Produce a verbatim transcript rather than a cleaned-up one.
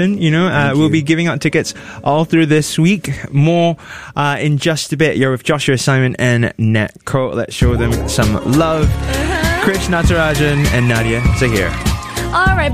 You know, uh, we'll be giving out tickets all through this week. More uh, in just a bit. You're with Joshua, Simon, and Netco. Let's show them some love. Uh-huh. Krish Natarajan and Nadia Zahir. All right.